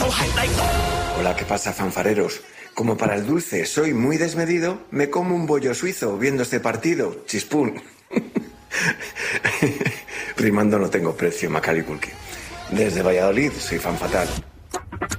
Hola, ¿qué pasa, fanfareros? Como para el dulce soy muy desmedido, me como un bollo suizo viendo este partido. Chispún. Rimando no tengo precio, Macaulay Culkin. Desde Valladolid soy fan fatal.